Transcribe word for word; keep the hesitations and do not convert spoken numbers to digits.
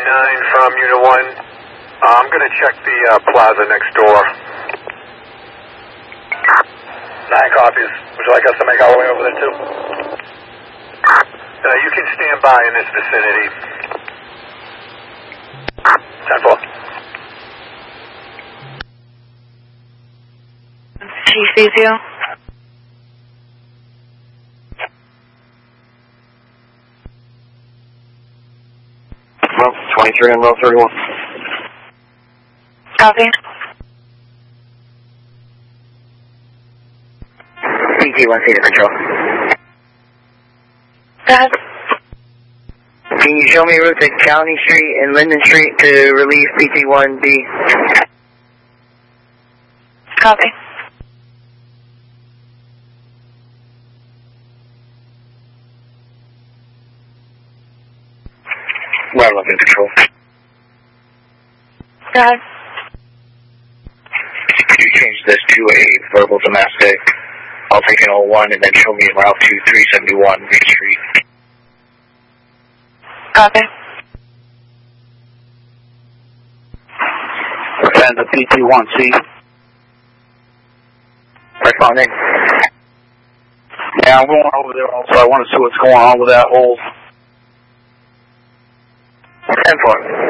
nine from Unit one. Uh, I'm going to check the uh, plaza next door. Nine copies. Would you like us to make our way over there too? Uh, you can stand by in this vicinity. ten four. G C two. Well, twenty-three and row thirty-one. Copy. P T one C to control. Go ahead. Can you show me a route to County Street and Linden Street to relieve P T one B? Copy. Well, looking control. Go ahead. Could you change this to a verbal domestic? I'll take an oh one and then show me Route two three seventy-one Main Street. Copy. Send the P T one C. Responding. Yeah, I'm going over there also. I want to see what's going on with that whole ten four.